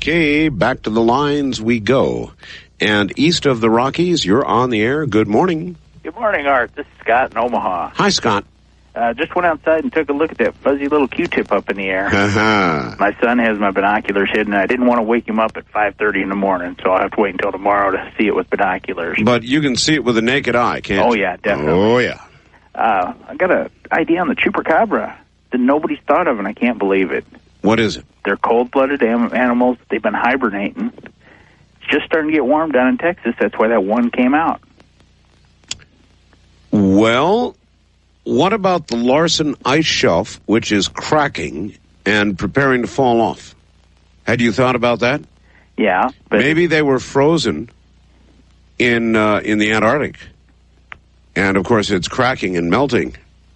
Okay, back to the lines we go. And east of the Rockies, you're on the air. Good morning. Good morning, Art. This is Scott in Omaha. Hi, Scott. Just went outside and took a look at that fuzzy little Q-tip up in the air. My son has my binoculars hidden, and I didn't want to wake him up at 5:30 in the morning, so I'll have to wait until tomorrow to see it with binoculars. But you can see it with the naked eye, can't you? Oh, yeah, definitely. Oh, yeah. I got an idea on the chupacabra that nobody's thought of, and I can't believe it. What is it? They're cold-blooded animals. They've been hibernating. It's just starting to get warm down in Texas. That's why that one came out. Well, what about the Larsen ice shelf, which is cracking and preparing to fall off? Had you thought about that? Yeah. But maybe they were frozen in the Antarctic. And, of course, it's cracking and melting.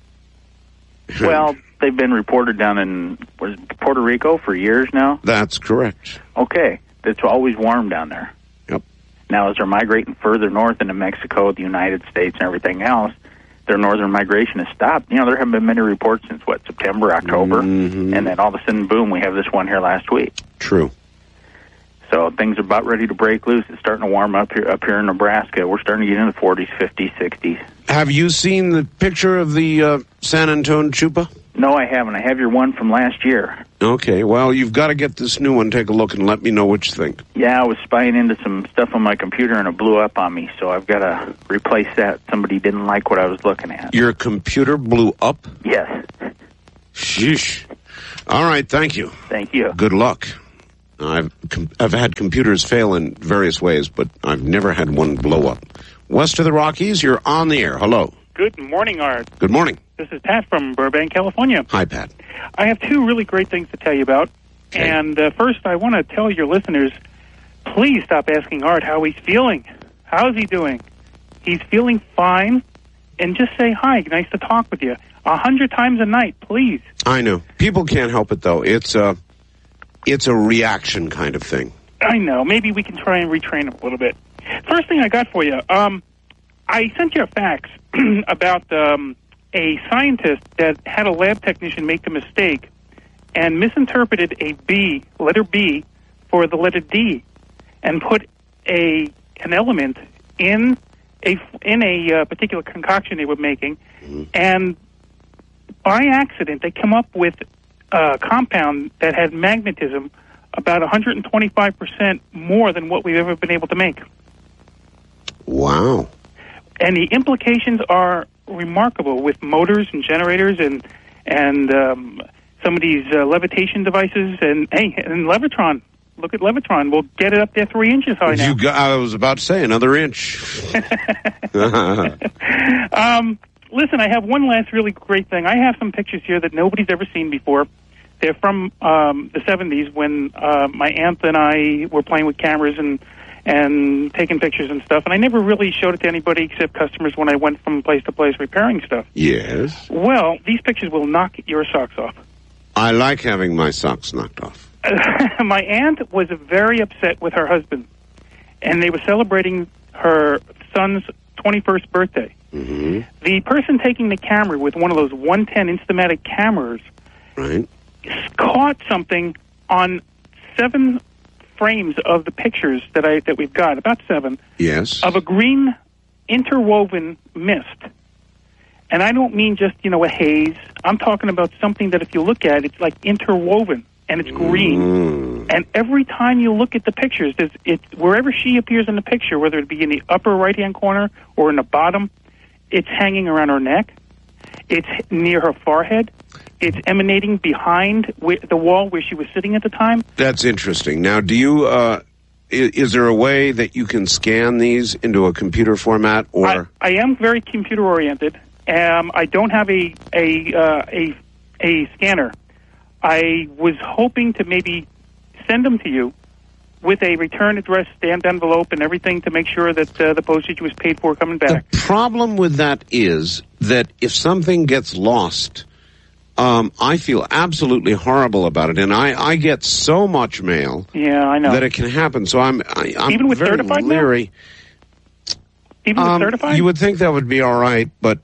Well, they've been reported down in Puerto Rico for years now. That's correct. Okay. It's always warm down there. Yep. Now, as they're migrating further north into Mexico, the United States, and everything else, their northern migration has stopped. You know, there haven't been many reports since, September, October? Mm-hmm. And then all of a sudden, boom, we have this one here last week. True. So things are about ready to break loose. It's starting to warm up here in Nebraska. We're starting to get into the 40s, 50s, 60s. Have you seen the picture of the San Antonio Chupa? No, I haven't. I have your one from last year. Okay, well, you've got to get this new one. Take a look and let me know what you think. Yeah, I was spying into some stuff on my computer, and it blew up on me, so I've got to replace that. Somebody didn't like what I was looking at. Your computer blew up? Yes. Sheesh. All right, thank you. Thank you. Good luck. I've had computers fail in various ways, but I've never had one blow up. West of the Rockies, you're on the air. Hello. Good morning, Art. Good morning. This is Pat from Burbank, California. Hi, Pat. I have two really great things to tell you about. Okay. And first, I want to tell your listeners, please stop asking Art how he's feeling. How is he doing? He's feeling fine. And just say hi. Nice to talk with you. 100 times a night, please. I know. People can't help it, though. It's a reaction kind of thing. I know. Maybe we can try and retrain him a little bit. First thing I got for you, I sent you a fax about a scientist that had a lab technician make a mistake and misinterpreted a B, letter B, for the letter D, and put an element in a particular concoction they were making, and by accident they come up with a compound that had magnetism about 125% more than what we've ever been able to make. Wow. And the implications are remarkable with motors and generators and some of these levitation devices. And Levitron. Look at Levitron. We'll get it up there 3 inches high now. I was about to say another inch. Listen, I have one last really great thing. I have some pictures here that nobody's ever seen before. They're from the 70s when my aunt and I were playing with cameras and taking pictures and stuff. And I never really showed it to anybody except customers when I went from place to place repairing stuff. Yes. Well, these pictures will knock your socks off. I like having my socks knocked off. My aunt was very upset with her husband, and they were celebrating her son's 21st birthday. Mm-hmm. The person taking the camera with one of those 110 Instamatic cameras caught something on 7 frames of the pictures that we've got, about 7, yes, of a green interwoven mist. And I don't mean just, a haze. I'm talking about something that if you look at it, it's like interwoven, and it's green. And every time you look at the pictures, wherever she appears in the picture, whether it be in the upper right-hand corner or in the bottom, it's hanging around her neck. It's near her forehead. It's emanating behind the wall where she was sitting at the time. That's interesting. Now, do you, is there a way that you can scan these into a computer format? Or I am very computer-oriented. I don't have a scanner. I was hoping to maybe send them to you with a return address, stamped envelope, and everything to make sure that the postage was paid for coming back. The problem with that is that if something gets lost, I feel absolutely horrible about it, and I get so much mail. Yeah, I know that it can happen. So I'm even with very certified leery. Mail? Even with certified? You would think that would be all right, but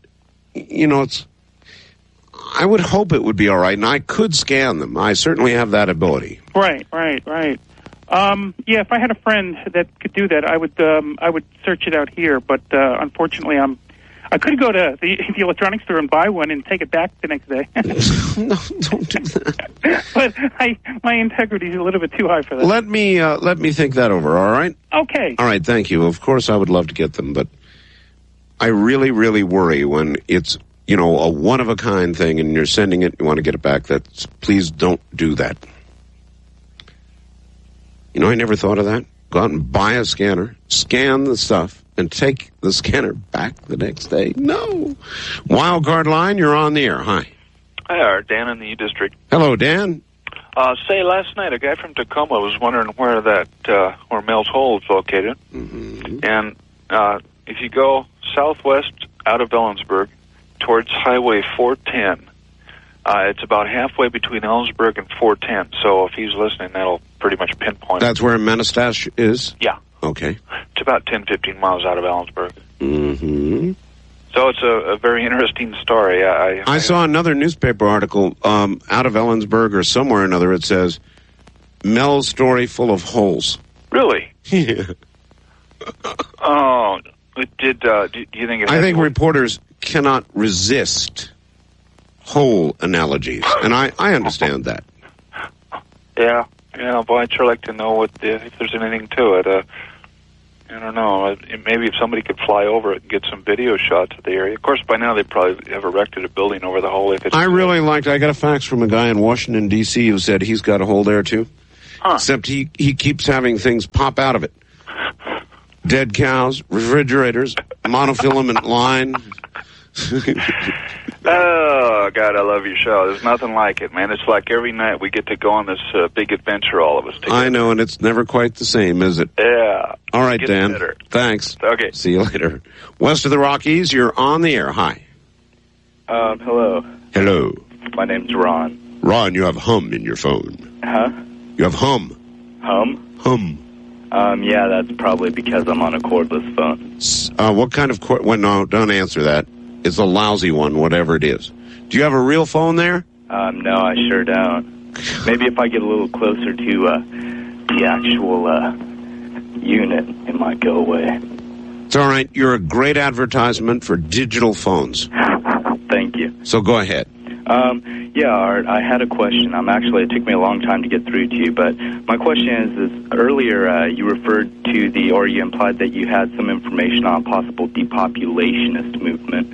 I would hope it would be all right, and I could scan them. I certainly have that ability. Right. Yeah, if I had a friend that could do that, I would search it out here. But unfortunately, I could go to the electronics store and buy one and take it back the next day. No, don't do that. But my integrity is a little bit too high for that. Let me think that over, all right? Okay. All right, thank you. Of course, I would love to get them, but I really, really worry when it's, a one-of-a-kind thing and you're sending it, you want to get it back. Please don't do that. I never thought of that. Go out and buy a scanner, scan the stuff, and take the scanner back the next day. No. Wild Card Line, you're on the air. Hi. Hi, Art. Dan in the U District. Hello, Dan. Say, last night a guy from Tacoma was wondering where where Mel's Hole is located. Mm-hmm. And if you go southwest out of Ellensburg towards Highway 410, it's about halfway between Ellensburg and 410. So if he's listening, that'll pretty much pinpoint. That's where Menistash is? Yeah. Okay. It's about 10, 15 miles out of Ellensburg. Mm-hmm. So it's a very interesting story. I saw another newspaper article out of Ellensburg or somewhere or another. It says, Mel's story full of holes. Really? Yeah. Oh, do you think I think reporters cannot resist hole analogies, and I understand that. Yeah, boy, I'd sure like to know if there's anything to it. I don't know. Maybe if somebody could fly over it and get some video shots of the area. Of course, by now they probably have erected a building over the hole. I got a fax from a guy in Washington, D.C. who said he's got a hole there, too. Huh. Except he keeps having things pop out of it. Dead cows, refrigerators, monofilament line. Oh, God, I love your show. There's nothing like it, man. It's like every night we get to go on this big adventure, all of us together. I know, and it's never quite the same, is it? Yeah. All right, Dan. Better. Thanks. Okay. See you later. West of the Rockies, you're on the air. Hi. Hello. Hello. My name's Ron. Ron, you have hum in your phone. Huh? You have hum. Hum? Hum. Yeah, that's probably because I'm on a cordless phone. What kind of cord? Well, no, don't answer that. It's a lousy one, whatever it is. Do you have a real phone there? No, I sure don't. Maybe if I get a little closer to the actual unit, it might go away. It's all right. You're a great advertisement for digital phones. Thank you. So go ahead. Yeah, Art, I had a question. It took me a long time to get through to you, but my question is earlier you referred to or you implied that you had some information on a possible depopulationist movement.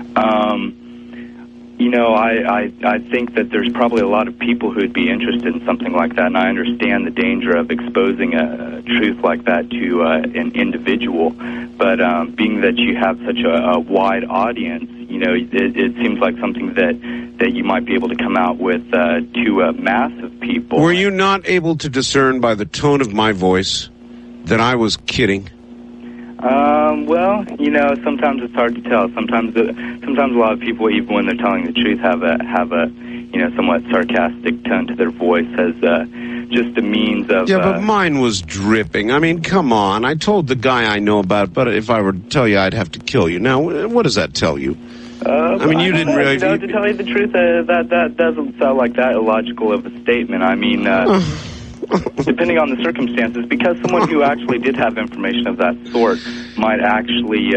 I think that there's probably a lot of people who'd be interested in something like that, and I understand the danger of exposing a truth like that to an individual. But being that you have such a wide audience, it seems like something that you might be able to come out with to a mass of people. Were you not able to discern by the tone of my voice that I was kidding? Well, sometimes it's hard to tell. Sometimes a lot of people, even when they're telling the truth, have a somewhat sarcastic tone to their voice as just a means of... Yeah, but mine was dripping. I mean, come on. I told the guy I know about, but if I were to tell you, I'd have to kill you. Now, what does that tell you? You didn't really... To tell you the truth, that doesn't sound like that illogical of a statement. I mean... depending on the circumstances, because someone who actually did have information of that sort might actually,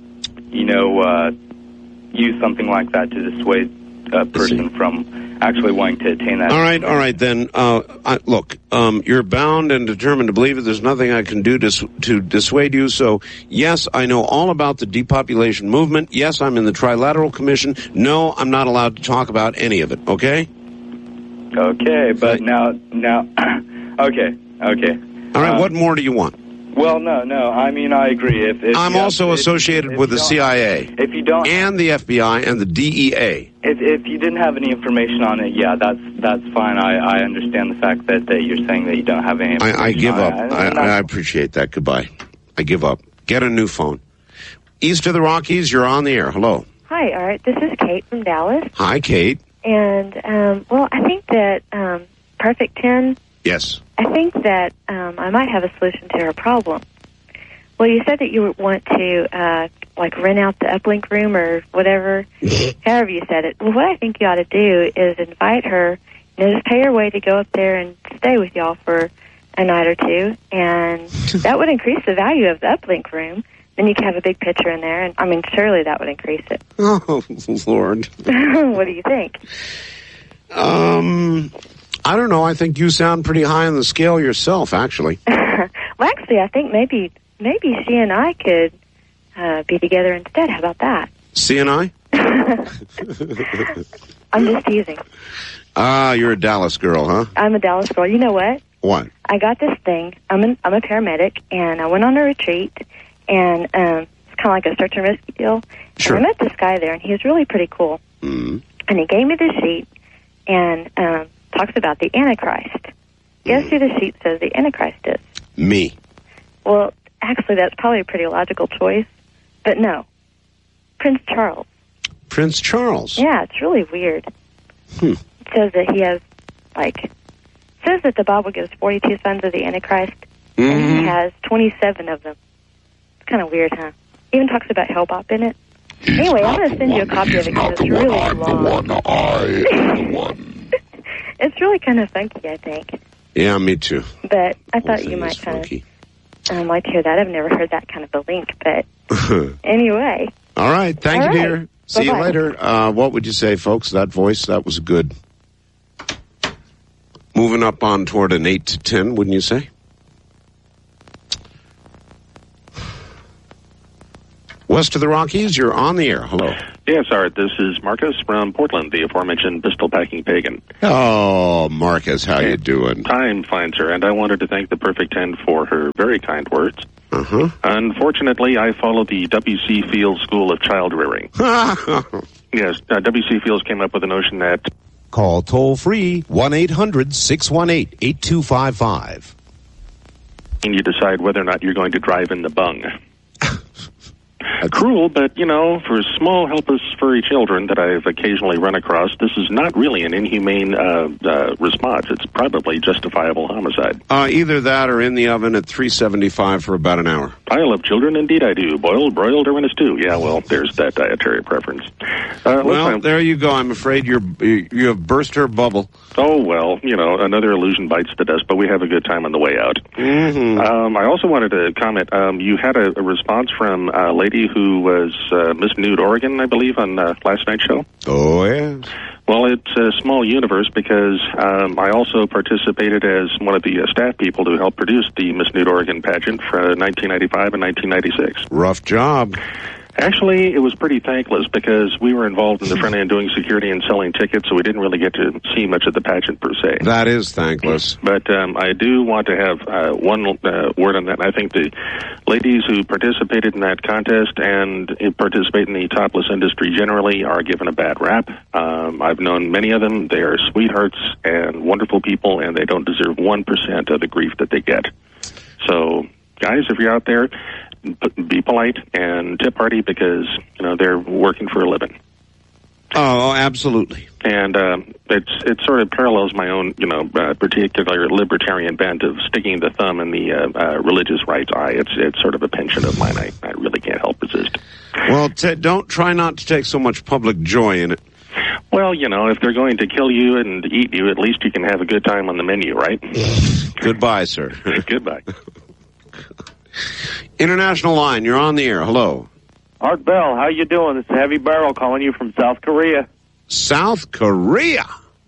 use something like that to dissuade a person from actually wanting to attain that. All right, then. Look, you're bound and determined to believe it. There's nothing I can do to dissuade you. So, yes, I know all about the depopulation movement. Yes, I'm in the Trilateral Commission. No, I'm not allowed to talk about any of it, okay? Okay, but now... Okay. All right, what more do you want? Well, no. I mean, I agree. If I'm also associated with the CIA. If you don't, and the FBI and the DEA. If you didn't have any information on it, yeah, that's fine. I understand the fact that you're saying that you don't have any information. I give up. I appreciate that. Goodbye. I give up. Get a new phone. East of the Rockies, you're on the air. Hello. Hi, Art. This is Kate from Dallas. Hi, Kate. And, I think that Perfect 10... Yes. I think that I might have a solution to her problem. Well, you said that you would want to, rent out the uplink room or whatever, however you said it. Well, what I think you ought to do is invite her, just pay her way to go up there and stay with y'all for a night or two, and that would increase the value of the uplink room. Then you could have a big picture in there, and I mean, surely that would increase it. Oh, Lord. What do you think? I don't know. I think you sound pretty high on the scale yourself, actually. Well, actually, I think maybe she and I could be together instead. How about that? C and I? I'm just teasing. You're a Dallas girl, huh? I'm a Dallas girl. You know what? What? I got this thing. I'm a paramedic, and I went on a retreat, and it's kind of like a search and rescue deal. Sure. And I met this guy there, and he was really pretty cool. Mm-hmm. And he gave me this sheet and talks about the Antichrist. Guess who the sheet says the Antichrist is? Me. Well, actually, that's probably a pretty logical choice, but no. Prince Charles. Prince Charles? Yeah, it's really weird. It says that he has, says that the Bible gives 42 sons of the Antichrist, and he has 27 of them. It's kind of weird, huh? Even talks about Hellbop in it. Anyway, I'm going to send you a copy of it because it's really long. It's really kind of funky, I think. Yeah, me too. But I thought you might kind of like to hear that. I've never heard that kind of a link, but anyway. All right. Thank you, dear. Bye-bye. See you later. What would you say, folks? That voice, that was good. Moving up on toward an 8 to 10, wouldn't you say? West of the Rockies, you're on the air. Hello. Yes, Art. This is Marcus from Portland, the aforementioned pistol-packing pagan. Oh, Marcus, how you doing? I'm fine, sir, and I wanted to thank the Perfect 10 for her very kind words. Uh-huh. Unfortunately, I follow the W.C. Fields School of Child Rearing. Yes, W.C. Fields came up with the notion that... Call toll-free 1-800-618-8255. And you decide whether or not you're going to drive in the bung. Cruel, but, for small, helpless, furry children that I've occasionally run across, this is not really an inhumane response. It's probably justifiable homicide. Either that or in the oven at 375 for about an hour. I love children, indeed I do. Boiled, broiled, or in a stew. Yeah, well, there's that dietary preference. Well, there you go. I'm afraid you have burst her bubble. Oh, well, another illusion bites the dust, but we have a good time on the way out. Mm-hmm. I also wanted to comment. You had a response from a lady who was Miss Nude Oregon, I believe, on last night's show. Oh, yeah. Well, it's a small universe because I also participated as one of the staff people to help produce the Miss Nude Oregon pageant for 1995 and 1996. Rough job. Actually, it was pretty thankless because we were involved in the front end doing security and selling tickets, so we didn't really get to see much of the pageant per se. That is thankless. But I do want to have one word on that. I think the ladies who participated in that contest and participate in the topless industry generally are given a bad rap. I've known many of them. They are sweethearts and wonderful people, and they don't deserve 1% of the grief that they get. So, guys, if you're out there, be polite and tip party because they're working for a living. Oh, absolutely. And it sort of parallels my own particular libertarian bent of sticking the thumb in the religious rights eye. It's sort of a penchant of mine. I really can't help resist. Well, don't try not to take so much public joy in it. Well, if they're going to kill you and eat you, at least you can have a good time on the menu, right? Goodbye, sir. Goodbye. International line, you're on the air. Hello. Art Bell, how you doing? This is Heavy Barrel calling you from South Korea. South Korea?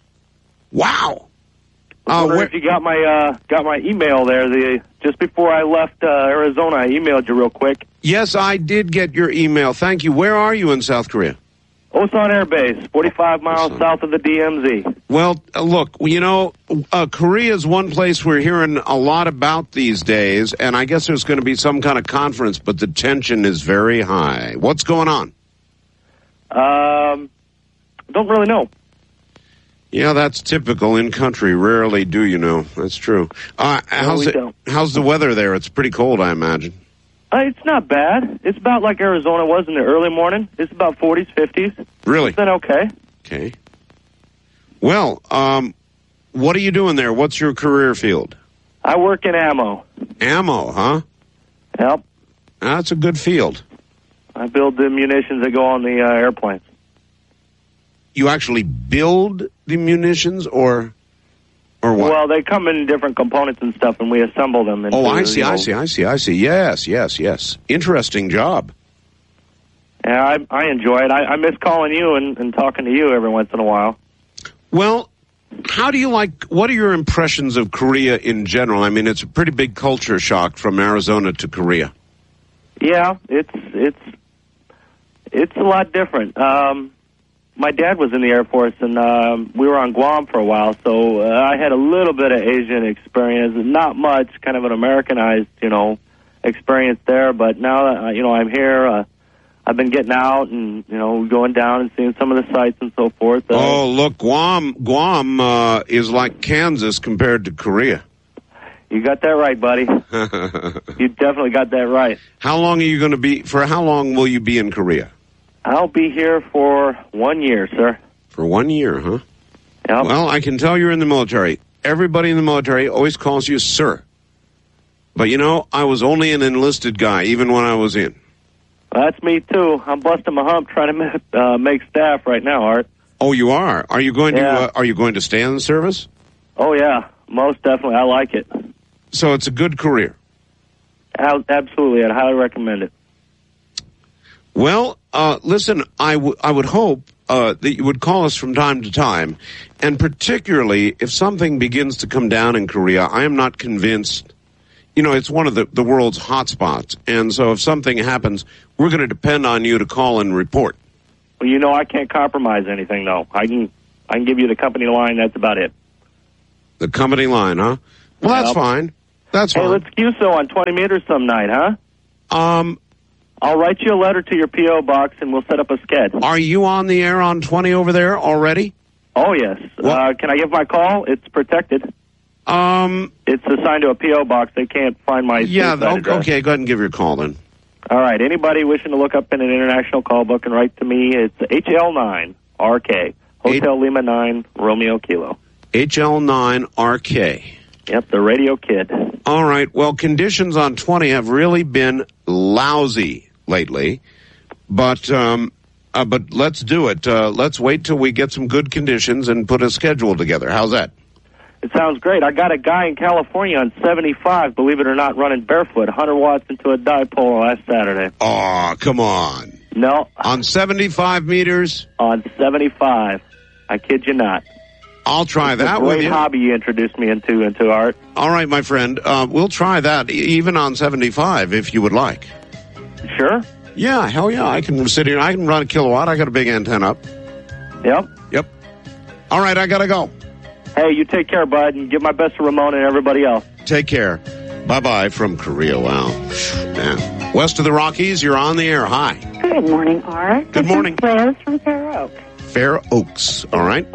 Wow. If you got my email there, just before I left Arizona, I emailed you real quick. Yes, I did get your email. Thank you. Where are you in South Korea? Osan Air Base, 45 miles south of the DMZ. Well, look, Korea is one place we're hearing a lot about these days, and I guess there's going to be some kind of conference, but the tension is very high. What's going on? Don't really know. Yeah, that's typical in country. Rarely do you know. That's true. How's the weather there? It's pretty cold, I imagine. It's not bad. It's about like Arizona was in the early morning. It's about 40s, 50s. Really? It's been okay. Okay. Well, what are you doing there? What's your career field? I work in ammo. Ammo, huh? Yep. That's a good field. I build the munitions that go on the airplanes. You actually build the munitions, or Or what? Well, they come in different components and stuff, and we assemble them. Into, I see. Yes. Interesting job. Yeah, I enjoy it. I miss calling you and talking to you every once in a while. Well, what are your impressions of Korea in general? I mean, it's a pretty big culture shock from Arizona to Korea. Yeah, it's a lot different. My dad was in the Air Force, and we were on Guam for a while, so I had a little bit of Asian experience, not much, kind of an Americanized, experience there. But now that I'm here, I've been getting out and going down and seeing some of the sites and so forth. Look, Guam is like Kansas compared to Korea. You got that right, buddy. You definitely got that right. How long will you be in Korea? I'll be here for 1 year, sir. For 1 year, huh? Yep. Well, I can tell you're in the military. Everybody in the military always calls you sir. But I was only an enlisted guy, even when I was in. That's me, too. I'm busting my hump trying to make staff right now, Art. Oh, you are? Are you going to stay in the service? Oh, yeah. Most definitely. I like it. So it's a good career? Absolutely. I'd highly recommend it. Well, listen, I would hope that you would call us from time to time, and particularly if something begins to come down in Korea. I am not convinced. It's one of the world's hot spots, and so if something happens, we're going to depend on you to call and report. Well, I can't compromise anything, though. I can give you the company line. That's about it. The company line, huh? Well, that's fine. That's fine. Hey, let's QSO on 20 meters some night, huh? I'll write you a letter to your P.O. box, and we'll set up a sked. Are you on the air on 20 over there already? Oh, yes. Can I give my call? It's protected. It's assigned to a P.O. box. They can't find my address. Okay, go ahead and give your call then. All right. Anybody wishing to look up in an international call book and write to me, it's HL9RK, Hotel Lima 9, Romeo Kilo. HL9RK. Yep, the radio kid. All right. Well, conditions on 20 have really been lousy lately, but let's do it. Let's wait till we get some good conditions and put a schedule together. How's that? It sounds great. I got a guy in California on 75, believe it or not, running barefoot, 100 watts into a dipole last Saturday. Oh, come on. No. On 75 meters? On 75. I kid you not. I'll try that with you. Great hobby you introduced me into Art. All right, my friend. We'll try that even on 75 if you would like. Sure. Yeah, hell yeah. I can sit here. I can run a kilowatt. I got a big antenna up. Yep. All right, I got to go. Hey, you take care, bud, and give my best to Ramona and everybody else. Take care. Bye-bye from Korea. Wow. Man. West of the Rockies, you're on the air. Hi. Good morning, Art. Good morning. Claire from Fair Oaks. Fair Oaks. All right.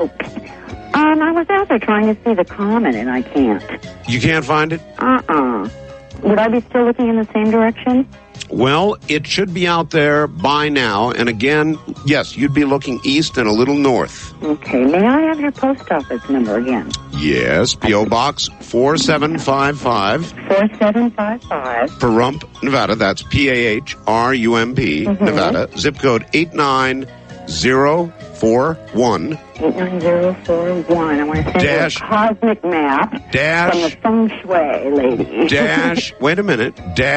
I was out there trying to see the Comet, and I can't. You can't find it? Would I be still looking in the same direction? Well, it should be out there by now. And again, yes, you'd be looking east and a little north. Okay. May I have your post office number again? Yes. P.O. Box 4755. 4755. Pahrump, Nevada. That's P-A-H-R-U-M-P, Nevada. Zip code 89041. 89041. I want to send you a cosmic map from the feng shui lady. Wait a minute,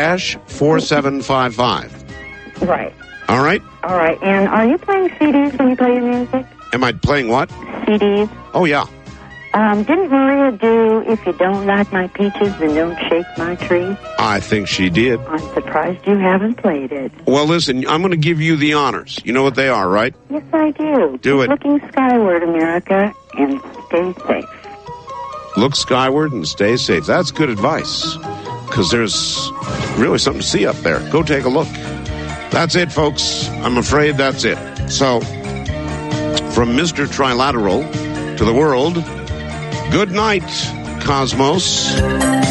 -4755. Right. All right. All right. And are you playing CDs when you play your music? Am I playing what? CDs. Oh, yeah. Didn't Maria do If You Don't Like My Peaches, Then Don't Shake My Tree? I think she did. I'm surprised you haven't played it. Well, listen, I'm going to give you the honors. You know what they are, right? Yes, I do. Do it. Looking skyward, America, and stay safe. Look skyward and stay safe. That's good advice, because there's really something to see up there. Go take a look. That's it, folks. I'm afraid that's it. So, from Mr. Trilateral to the world, good night, Cosmos.